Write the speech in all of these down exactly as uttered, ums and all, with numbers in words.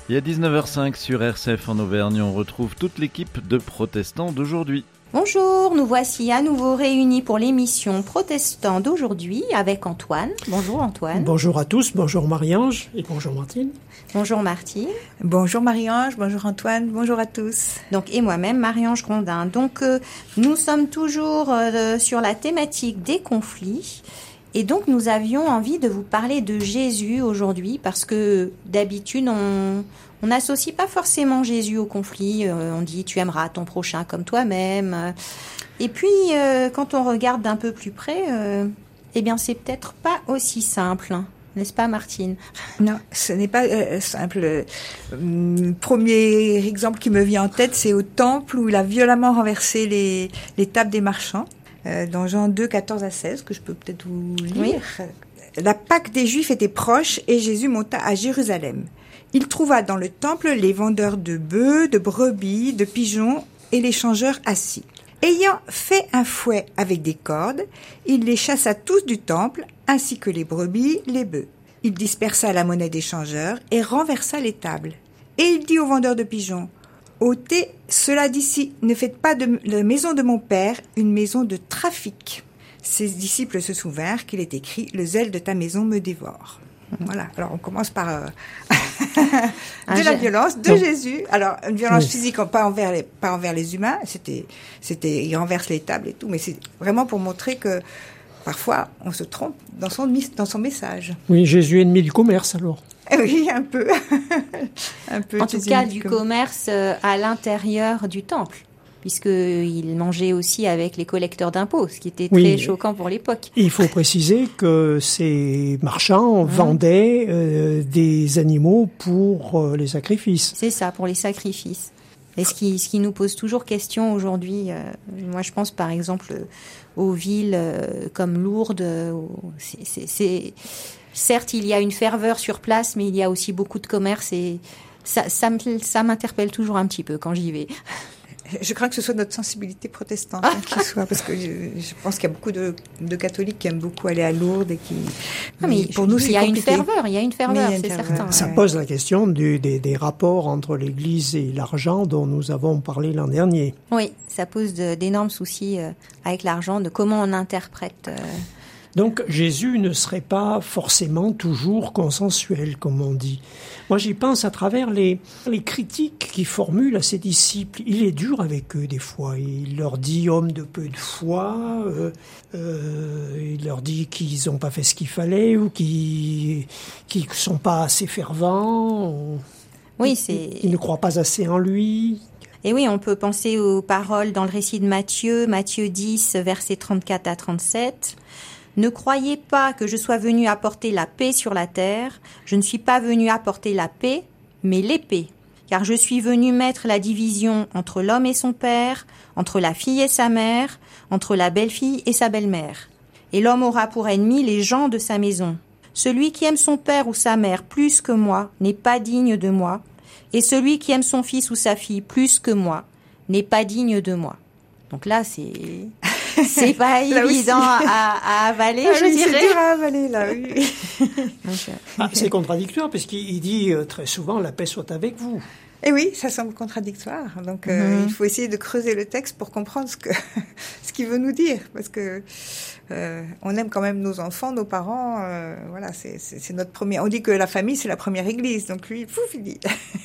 Et à dix-neuf heures cinq sur R C F en Auvergne, on retrouve toute l'équipe de Protestants d'aujourd'hui. Bonjour, nous voici à nouveau réunis pour l'émission Protestants d'aujourd'hui avec Antoine. Bonjour Antoine. Bonjour à tous, bonjour Marie-Ange et bonjour Martine. Bonjour Martine. Bonjour Marie-Ange, bonjour Antoine, bonjour à tous. Donc, et moi-même, Marie-Ange Grondin. Donc, euh, nous sommes toujours euh, sur la thématique des conflits. Et donc, nous avions envie de vous parler de Jésus aujourd'hui parce que d'habitude, on on n'associe pas forcément Jésus au conflit. Euh, on dit « tu aimeras ton prochain comme toi-même ». Et puis, euh, quand on regarde d'un peu plus près, euh, eh bien, c'est peut-être pas aussi simple, hein, n'est-ce pas Martine ? Non, ce n'est pas euh, simple. Le premier exemple qui me vient en tête, c'est au temple où il a violemment renversé les, les tables des marchands. Euh, dans Jean deux, quatorze à seize, que je peux peut-être vous lire. Oui. La Pâque des Juifs était proche et Jésus monta à Jérusalem. Il trouva dans le temple les vendeurs de bœufs, de brebis, de pigeons et les changeurs assis. Ayant fait un fouet avec des cordes, il les chassa tous du temple, ainsi que les brebis, les bœufs. Il dispersa la monnaie des changeurs et renversa les tables. Et il dit aux vendeurs de pigeons, « ôtez cela d'ici, ne faites pas de la maison de mon père une maison de trafic. » Ses disciples se souvinrent qu'il est écrit « Le zèle de ta maison me dévore. » Voilà, alors on commence par euh, de la violence de Jésus. Alors, une violence oui. physique, pas envers les, pas envers les humains, c'était, c'était, il renverse les tables et tout, mais c'est vraiment pour montrer que parfois on se trompe dans son, dans son message. Oui, Jésus est ennemi du commerce alors. Oui, un peu. un peu en tout cas, du commerce à l'intérieur du temple, puisqu'il mangeait aussi avec les collecteurs d'impôts, ce qui était très oui, choquant pour l'époque. Il faut préciser que ces marchands mmh. vendaient euh, des animaux pour euh, les sacrifices. C'est ça, pour les sacrifices. Et ce qui, ce qui nous pose toujours question aujourd'hui, euh, moi je pense par exemple aux villes euh, comme Lourdes, c'est, c'est, c'est, certes il y a une ferveur sur place, mais il y a aussi beaucoup de commerce et ça, ça, ça m'interpelle toujours un petit peu quand j'y vais. Je crains que ce soit notre sensibilité protestante hein, qui soit, parce que je, je pense qu'il y a beaucoup de, de catholiques qui aiment beaucoup aller à Lourdes et qui. Ah, mais pour nous, il y a une ferveur, il y a une ferveur, c'est ferveur, certain. Ça ouais. pose la question du, des, des rapports entre l'Église et l'argent dont nous avons parlé l'an dernier. Oui, ça pose de, d'énormes soucis euh, avec l'argent, de comment on interprète. Euh... Donc Jésus ne serait pas forcément toujours consensuel, comme on dit. Moi j'y pense à travers les, les critiques qu'il formule à ses disciples. Il est dur avec eux des fois. Il leur dit hommes de peu de foi, euh, euh, il leur dit qu'ils n'ont pas fait ce qu'il fallait ou qu'ils qu'ils ne sont pas assez fervents. Oui, c'est... Ils ne croient pas assez en lui. Et oui, on peut penser aux paroles dans le récit de Matthieu, Matthieu dix, versets trente-quatre à trente-sept. Ne croyez pas que je sois venu apporter la paix sur la terre. Je ne suis pas venu apporter la paix, mais l'épée. Car je suis venu mettre la division entre l'homme et son père, entre la fille et sa mère, entre la belle-fille et sa belle-mère. Et l'homme aura pour ennemi les gens de sa maison. Celui qui aime son père ou sa mère plus que moi n'est pas digne de moi. Et celui qui aime son fils ou sa fille plus que moi n'est pas digne de moi. Donc là, c'est... C'est pas évident à, à avaler, ah, je oui, dirais. C'est dur à avaler, là, oui. ah, c'est contradictoire, parce qu'il dit euh, très souvent « la paix soit avec vous ». Et oui, ça semble contradictoire. Donc, euh, mm-hmm. il faut essayer de creuser le texte pour comprendre ce que ce qu'il veut nous dire, parce que euh, on aime quand même nos enfants, nos parents. Euh, voilà, c'est, c'est, c'est notre premier. On dit que la famille c'est la première église, donc lui, pouf, il dit.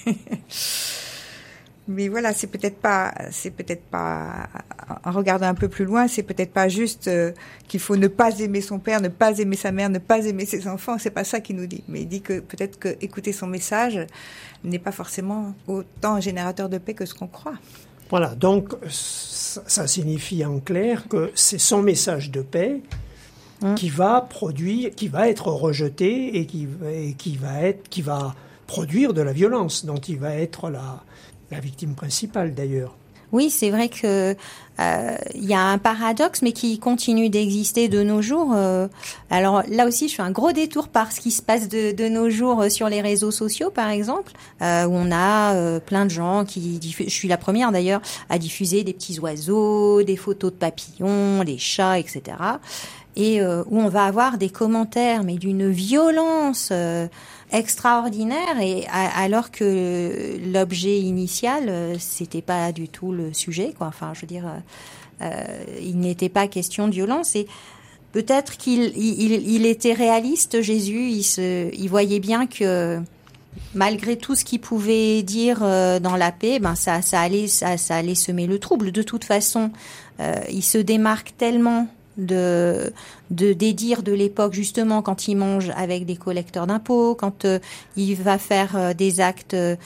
Mais voilà, c'est peut-être pas, c'est peut-être pas, en regardant un peu plus loin, c'est peut-être pas juste euh, qu'il faut ne pas aimer son père, ne pas aimer sa mère, ne pas aimer ses enfants. C'est pas ça qu'il nous dit. Mais il dit que peut-être que écouter son message n'est pas forcément autant générateur de paix que ce qu'on croit. Voilà, donc ça signifie en clair que c'est son message de paix hum. qui va produire, qui va être rejeté et qui, et qui va être, qui va produire de la violence, dont il va être la La victime principale, d'ailleurs. Oui, c'est vrai que euh, y a un paradoxe, mais qui continue d'exister de nos jours. Euh, alors là aussi, je fais un gros détour par ce qui se passe de, de nos jours sur les réseaux sociaux, par exemple, euh, où on a euh, plein de gens qui diffusent, je suis la première d'ailleurs, à diffuser des petits oiseaux, des photos de papillons, des chats, et cetera. et euh, où on va avoir des commentaires, mais d'une violence euh, extraordinaire, et à, alors que l'objet initial, euh, c'était pas du tout le sujet, quoi. Enfin, je veux dire, euh, euh, il n'était pas question de violence, et peut-être qu'il il, il était réaliste, Jésus. Il se, il voyait bien que malgré tout ce qu'il pouvait dire euh, dans la paix, ben ça, ça allait, ça, ça allait semer le trouble. De toute façon, euh, il se démarque tellement de, de des dires de l'époque, justement, quand il mange avec des collecteurs d'impôts, quand euh, il va faire euh, des actes, euh,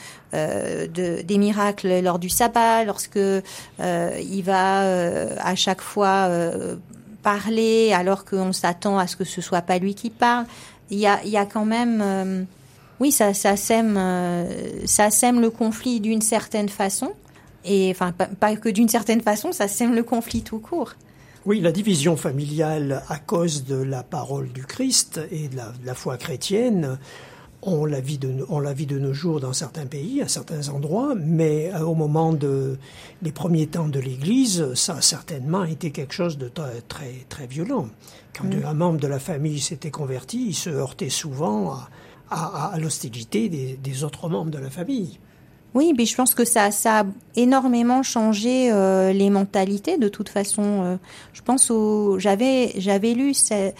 de, des miracles lors du sabbat, lorsque euh, il va euh, à chaque fois euh, parler alors qu'on s'attend à ce que ce soit pas lui qui parle. Il y a, il y a quand même, euh, oui, ça, ça sème, euh, ça sème le conflit d'une certaine façon, et enfin pas, pas que d'une certaine façon, ça sème le conflit tout court. Oui, la division familiale à cause de la parole du Christ et de la, de la foi chrétienne, on la vit de, on la vit de nos jours dans certains pays, à certains endroits, mais au moment de les premiers temps de l'Église, ça a certainement été quelque chose de très très, très violent. Quand mmh. un membre de la famille s'était converti, il se heurtait souvent à, à, à l'hostilité des, des autres membres de la famille. Oui, mais je pense que ça, ça a énormément changé euh, les mentalités. De toute façon, euh, je pense au, j'avais, j'avais lu ce,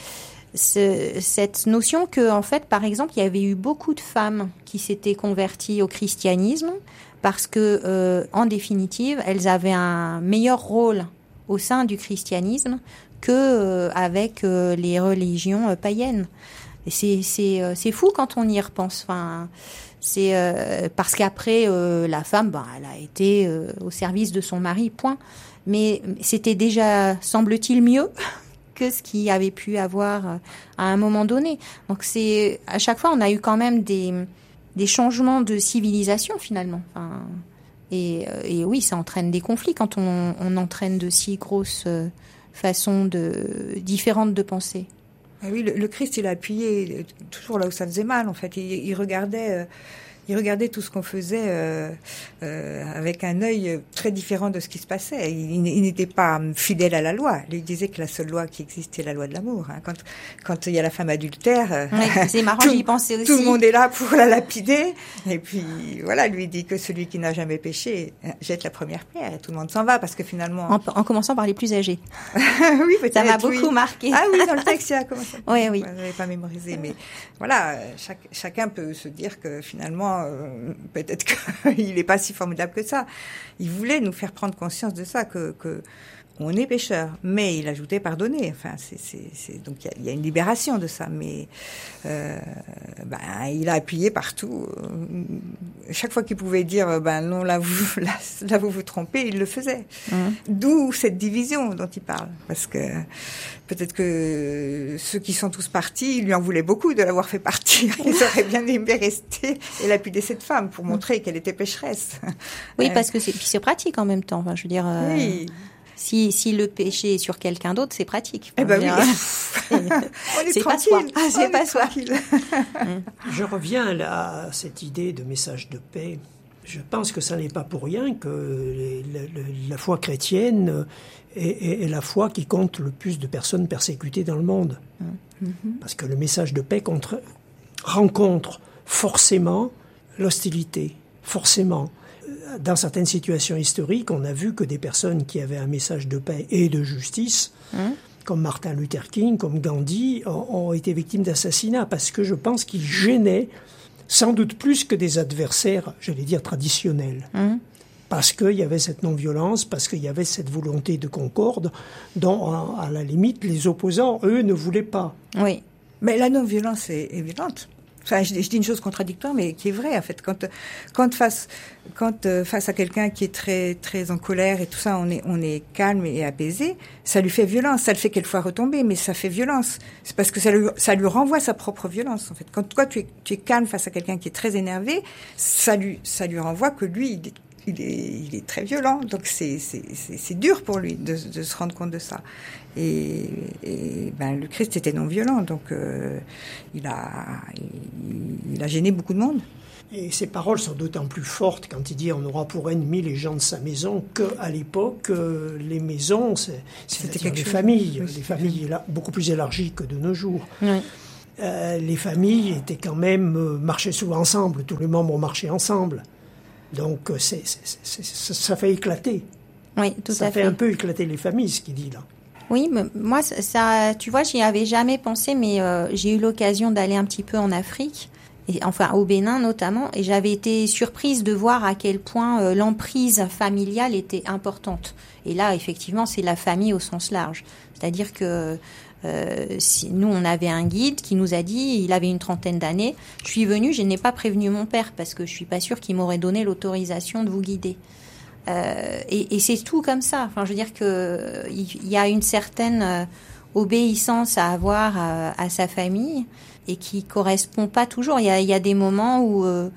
ce, cette notion que, en fait, par exemple, il y avait eu beaucoup de femmes qui s'étaient converties au christianisme parce que, euh, en définitive, elles avaient un meilleur rôle au sein du christianisme que euh, avec euh, les religions euh, païennes. Et c'est, c'est, euh, c'est fou quand on y repense. Enfin. C'est euh, parce qu'après euh, la femme, ben, elle a été euh, au service de son mari, point. Mais c'était déjà, semble-t-il, mieux que ce qu'il y avait pu avoir euh, à un moment donné. Donc c'est à chaque fois, on a eu quand même des des changements de civilisation finalement. Enfin, et, et oui, ça entraîne des conflits quand on, on entraîne de si grosses euh, façons de différentes de penser. Ah oui, le, le Christ, il a appuyé toujours là où ça faisait mal, en fait. Il, il regardait, euh, il regardait tout ce qu'on faisait euh, euh, avec un œil très différent de ce qui se passait. Il, il n'était pas fidèle à la loi. Il disait que la seule loi qui existait, la loi de l'amour. Hein. Quand, quand il y a la femme adultère, euh, ouais, c'est marrant, tout, j'y pensais aussi. Tout le monde est là pour la lapider. Et puis voilà, lui dit que celui qui n'a jamais péché jette la première pierre. Et tout le monde s'en va parce que finalement. En, en commençant par les plus âgés. Oui, peut-être. Ça m'a beaucoup oui. marqué. Ah oui, dans le texte, il y a comment ça. Oui, oui. Je n'avais pas mémorisé, mais voilà, chaque, chacun peut se dire que finalement, euh, peut-être qu'il n'est pas si formidable que ça. Il voulait nous faire prendre conscience de ça, que, que on est pécheur, mais il ajoutait pardonner. Enfin, c'est, c'est, c'est donc il y, y a une libération de ça, mais euh, ben il a appuyé partout. Chaque fois qu'il pouvait dire ben non là vous là, là vous vous trompez, il le faisait. Mmh. D'où cette division dont il parle, parce que peut-être que ceux qui sont tous partis, ils lui en voulaient beaucoup de l'avoir fait partir. Ils auraient bien aimé rester et lapider cette femme pour montrer qu'elle était pécheresse. Oui, euh, parce que c'est puis c'est pratique en même temps. Enfin, je veux dire. Euh... Oui. Si, si le péché est sur quelqu'un d'autre, c'est pratique. Enfin, eh ben oui. On est c'est pas soi. Ah, c'est On pas soi. Je reviens là à cette idée de message de paix. Je pense que ça n'est pas pour rien que les, la, la foi chrétienne est, est, est la foi qui compte le plus de personnes persécutées dans le monde. Mm-hmm. Parce que le message de paix contre, rencontre forcément l'hostilité, forcément. Dans certaines situations historiques, on a vu que des personnes qui avaient un message de paix et de justice, mmh. comme Martin Luther King, comme Gandhi, ont, ont été victimes d'assassinats, parce que je pense qu'ils gênaient sans doute plus que des adversaires, j'allais dire, traditionnels. Mmh. Parce qu'il y avait cette non-violence, parce qu'il y avait cette volonté de concorde dont, à la limite, les opposants, eux, ne voulaient pas. Oui. Mais la non-violence est, est violente. Enfin, je, je dis une chose contradictoire, mais qui est vraie, en fait. Quand, quand face, quand euh, face à quelqu'un qui est très, très en colère et tout ça, on est, on est calme et apaisé, ça lui fait violence. Ça le fait quelquefois retomber, mais ça fait violence. C'est parce que ça lui, ça lui renvoie sa propre violence, en fait. Quand toi, tu es, tu es calme face à quelqu'un qui est très énervé, ça lui, ça lui renvoie que lui, il est, il est, il est très violent. Donc c'est, c'est, c'est, c'est dur pour lui de, de se rendre compte de ça. Et, et ben le Christ était non violent, donc euh, il a il, il a gêné beaucoup de monde. Et ces paroles sont d'autant plus fortes quand il dit « on aura pour ennemis les gens de sa maison » qu'à l'époque, euh, les maisons, c'est, c'était quelque les chose. familles, oui, les familles éla- beaucoup plus élargies que de nos jours. Oui. Euh, les familles étaient quand même, euh, marchaient souvent ensemble, tous les membres marchaient ensemble. Donc c'est, c'est, c'est, c'est, ça fait éclater. Oui, tout ça à fait. Ça fait un peu éclater les familles, ce qu'il dit là. Oui, mais moi, ça, tu vois, j'y avais jamais pensé, mais euh, j'ai eu l'occasion d'aller un petit peu en Afrique. Et, enfin au Bénin notamment, et j'avais été surprise de voir à quel point euh, l'emprise familiale était importante. Et là, effectivement, c'est la famille au sens large. C'est-à-dire que euh, si nous, on avait un guide qui nous a dit, il avait une trentaine d'années, je suis venue, je n'ai pas prévenu mon père parce que je suis pas sûre qu'il m'aurait donné l'autorisation de vous guider. Euh, et, et c'est tout comme ça. Enfin, je veux dire que il y a une certaine euh, obéissance à avoir à, à sa famille. Et qui correspond pas toujours. Il y a, il y a des moments où euh,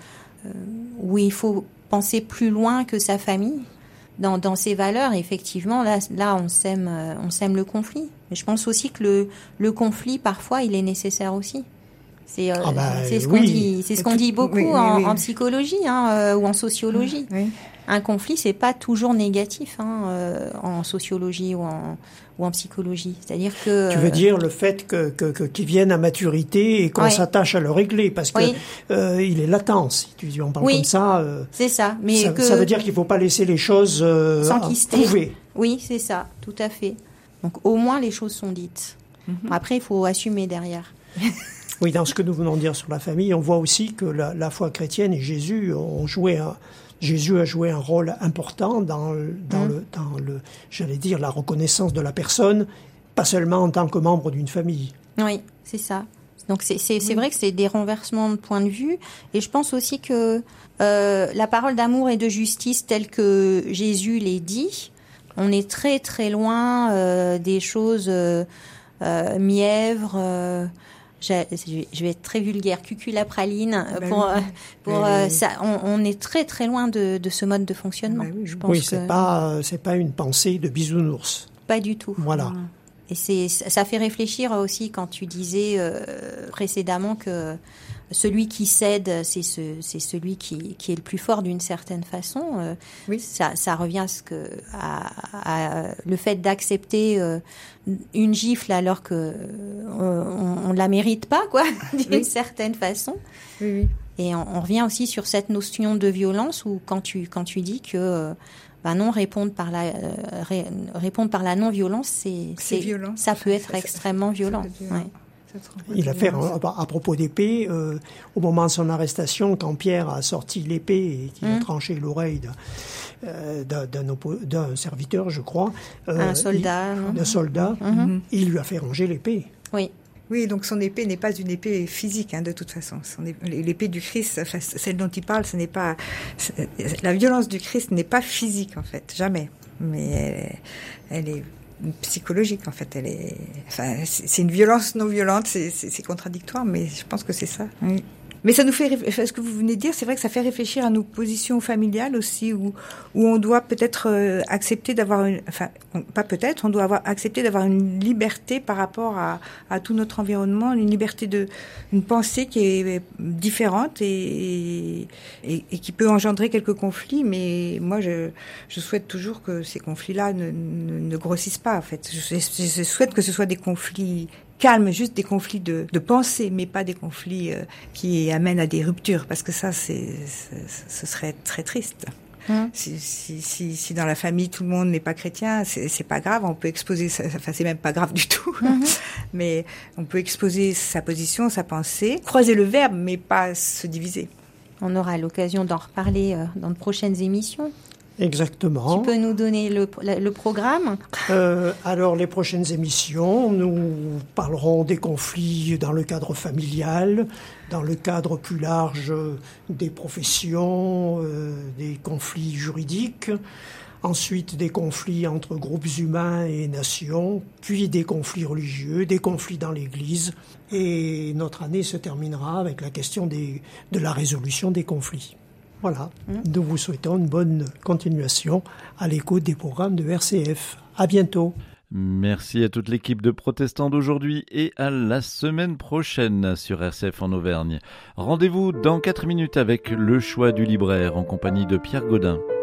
où il faut penser plus loin que sa famille dans, dans ses valeurs. Et effectivement, là, là, on sème, on sème le conflit. Mais je pense aussi que le, le conflit, parfois, il est nécessaire aussi. C'est, euh, ah bah, c'est ce oui. qu'on dit, c'est ce qu'on dit beaucoup oui, oui, en, oui. en psychologie hein, euh, ou en sociologie. Oui. Un conflit, c'est pas toujours négatif hein, euh, en sociologie ou en ou en psychologie. C'est-à-dire que tu veux dire le fait que, que, que qu'ils viennent à maturité et qu'on ouais. s'attache à le régler parce que oui. euh, il est latent. Si tu en parles oui. comme ça, euh, c'est ça. Mais ça, que ça veut dire qu'il faut pas laisser les choses euh, prouver. Oui, c'est ça, tout à fait. Donc au moins les choses sont dites. Mm-hmm. Après, il faut assumer derrière. Oui, dans ce que nous venons de dire sur la famille, on voit aussi que la, la foi chrétienne et Jésus ont joué un, Jésus a joué un rôle important dans, dans, mmh. le, dans le, j'allais dire, la reconnaissance de la personne, pas seulement en tant que membre d'une famille. Oui, c'est ça. Donc c'est, c'est, c'est mmh. vrai que c'est des renversements de point de vue. Et je pense aussi que euh, la parole d'amour et de justice telle que Jésus les dit, on est très très loin euh, des choses euh, euh, mièvres. Euh, Je, je vais être très vulgaire, cuculapraline. Bah pour oui. pour oui. euh, ça, on, on est très très loin de, de ce mode de fonctionnement. Bah oui, je pense oui, que c'est pas c'est pas une pensée de bisounours. Pas du tout. Voilà. Et c'est ça fait réfléchir aussi quand tu disais euh, précédemment que celui qui cède, c'est ce, c'est celui qui, qui est le plus fort d'une certaine façon. Euh, oui. Ça, ça revient à, ce que, à, à le fait d'accepter euh, une gifle alors que euh, on, on la mérite pas, quoi, d'une oui. certaine façon. Oui, oui. Et on, on revient aussi sur cette notion de violence où quand tu quand tu dis que euh, bah non, répondre par la euh, ré, répondre par la non-violence, c'est, c'est, c'est violent. Ça peut être ça, extrêmement ça, violent. Ça ouais. Il a fait, à, à propos d'épée, euh, au moment de son arrestation, quand Pierre a sorti l'épée et qu'il mmh. a tranché l'oreille d'un, euh, d'un, d'un, oppo- d'un serviteur, je crois, euh, un soldat, il, d'un soldat, mmh. il lui a fait ranger l'épée. Oui. Oui, donc son épée n'est pas une épée physique, hein, de toute façon. Son épée, l'épée du Christ, enfin, celle dont il parle, ce n'est pas la violence du Christ n'est pas physique en fait, jamais. Mais elle, elle est psychologique en fait. Elle est, enfin, c'est une violence non violente, c'est, c'est, c'est contradictoire, mais je pense que c'est ça. Oui. Mais ça nous fait, ce que vous venez de dire, c'est vrai que ça fait réfléchir à nos positions familiales aussi, où où on doit peut-être euh, accepter d'avoir une, enfin on, pas peut-être, on doit avoir accepté d'avoir une liberté par rapport à à tout notre environnement, une liberté de, une pensée qui est différente et et, et qui peut engendrer quelques conflits. Mais moi, je je souhaite toujours que ces conflits-là ne ne, ne grossissent pas. En fait, je, je souhaite que ce soit des conflits calme, juste des conflits de, de pensée, mais pas des conflits euh, qui amènent à des ruptures, parce que ça, c'est, c'est ce serait très triste. Mmh. Si, si, si, si dans la famille tout le monde n'est pas chrétien, c'est, c'est pas grave, on peut exposer, ça, enfin c'est même pas grave du tout, mmh. mais on peut exposer sa position, sa pensée, croiser le verbe, mais pas se diviser. On aura l'occasion d'en reparler euh, dans de prochaines émissions. Exactement. Tu peux nous donner le, le programme ? euh, Alors, les prochaines émissions, nous parlerons des conflits dans le cadre familial, dans le cadre plus large des professions, euh, des conflits juridiques, ensuite des conflits entre groupes humains et nations, puis des conflits religieux, des conflits dans l'Église. Et notre année se terminera avec la question des, de la résolution des conflits. Voilà, nous vous souhaitons une bonne continuation à l'écoute des programmes de R C F. À bientôt. Merci à toute l'équipe de Protestants d'aujourd'hui et à la semaine prochaine sur R C F en Auvergne. Rendez-vous dans quatre minutes avec le choix du libraire en compagnie de Pierre Gaudin.